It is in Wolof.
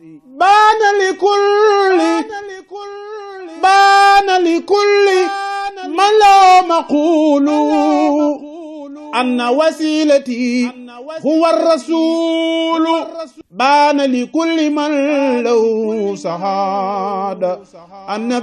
بان لكل من له مقول أن وسيلتي هو الرسول بان لكل من له سعادة أن